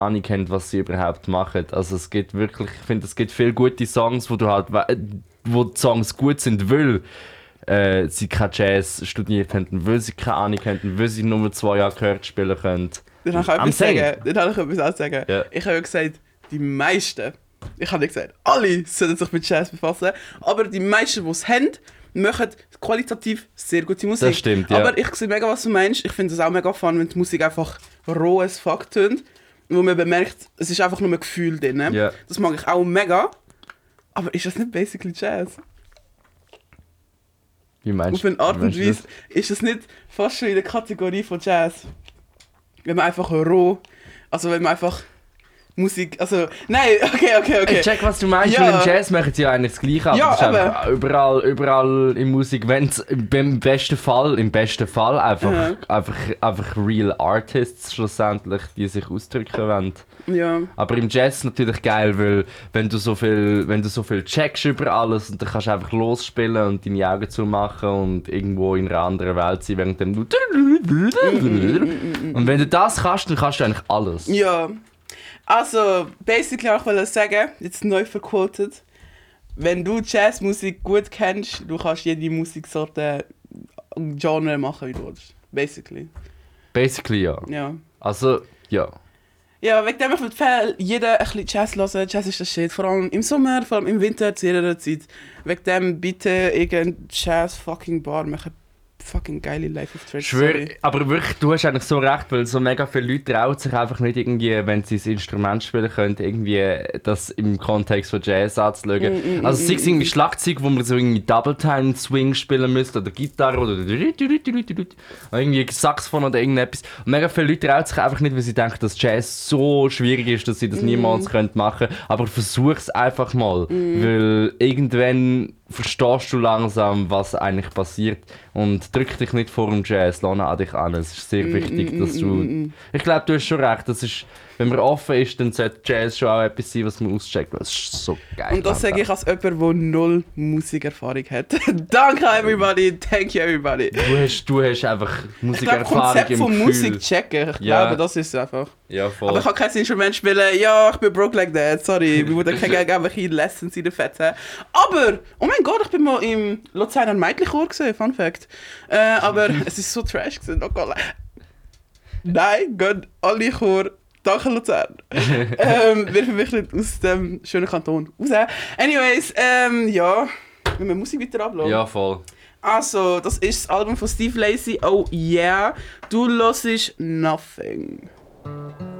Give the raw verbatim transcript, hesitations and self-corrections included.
Ahnung haben, was sie überhaupt machen. Also es gibt wirklich, ich finde, es gibt viele gute Songs, wo du halt, wo die Songs gut sind, weil äh, sie kein Jazz studiert haben, weil sie keine Ahnung haben, weil sie nur zwei Jahre gehört spielen können. Dann habe ich etwas sagen. Dann habe ich etwas auch sagen. Ja. Ich habe ja gesagt, die meisten, ich habe nicht gesagt, alle sollten sich mit Jazz befassen, aber die meisten, die es haben, machen qualitativ sehr gute Musik. Das stimmt, ja. Aber ich sehe mega, was du meinst. Ich finde es auch mega fun, wenn die Musik einfach roh as fuck tönt, wo man bemerkt, es ist einfach nur ein Gefühl drin. Ja. Das mag ich auch mega. Aber ist das nicht basically Jazz? Wie meinst Auf eine Art wie und meinst du Weise ist das nicht fast schon in der Kategorie von Jazz. Wenn man einfach roh, also wenn man einfach Musik, also, nein, okay, okay, okay. Ich check, was du meinst, Ja. weil im Jazz machen sie ja eigentlich das Gleiche, aber Ja, das ist aber- einfach überall, überall in Musik, wenn es im besten Fall, im besten Fall einfach, Ja. einfach, einfach real Artists schlussendlich, die sich ausdrücken wollen. Ja. Aber im Jazz ist natürlich geil, weil wenn du so viel, wenn du so viel checkst über alles und dann kannst du einfach losspielen und deine Augen zumachen und irgendwo in einer anderen Welt sein, während du und wenn du das kannst, dann kannst du eigentlich alles. Ja. Also, basically auch wollte ich sagen, jetzt neu verquotet, wenn du Jazzmusik gut kennst, du kannst jede Musiksorte, Genre machen, wie du willst. Basically. Basically ja. Ja. Also, ja. Ja, wegen dem ich empfehle, jeder ein bisschen Jazz hören. Jazz ist das Shit. Vor allem im Sommer, vor allem im Winter, zu jeder Zeit. Wegen dem bitte irgendein Jazz-fucking-Bar machen. Fucking geile Life of Trash. Schwör, aber wirklich, du hast eigentlich so recht, weil so mega viele Leute trauen sich einfach nicht irgendwie, wenn sie das Instrument spielen können, irgendwie das im Kontext von Jazz anzuschauen. Mm, mm, also mm, sei es irgendwie Schlagzeug, wo man so irgendwie Double-Time-Swing spielen müsste, oder Gitarre, oder irgendwie Saxophon oder irgendetwas. Und mega viele Leute trauen sich einfach nicht, weil sie denken, dass Jazz so schwierig ist, dass sie das niemals können machen können. Aber versuch es einfach mal, weil irgendwann verstehst du langsam, was eigentlich passiert. Und drück dich nicht vor dem Jazz, lass an dich an. Es ist sehr wichtig, dass du... Ich glaube, du hast schon recht. Das ist, wenn man offen ist, dann sollte Jazz schon auch etwas sein, was man auscheckt. Das ist so geil. Und das sage ich als jemand, der null Musikerfahrung hat. Danke everybody, thank you everybody. Du hast, du hast einfach Ich glaube, Musikerfahrung Konzept im von Gefühl. Musik checken. Ich Ja. glaube, das ist es einfach. Ja, voll. Aber ich kann kein Instrument spielen. Ja, ich bin broke like that. Sorry, wir würden keine irgendwelche Lessons in der Fette. Aber, oh mein Gott, ich bin mal im Luzerner Mädchenchor gesehen, Fun Fact. Äh, aber es ist so trash gewesen. Oh Gott. Nein, Gott, alle Chor. Danke Luzern. ähm, wir verwickeln aus dem schönen Kanton raus. Anyways, ähm, ja, wenn wir Musik weiter ablassen. Ja, voll. Also, das ist das Album von Steve Lacy. Oh yeah, du hörst Nothing.